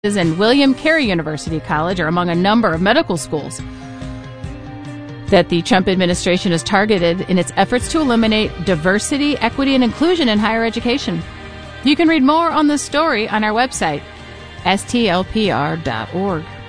and William Carey University College are among a number of medical schools that the Trump administration has targeted in its efforts to eliminate diversity, equity, and inclusion in higher education. You can read more on this story on our website, stlpr.org.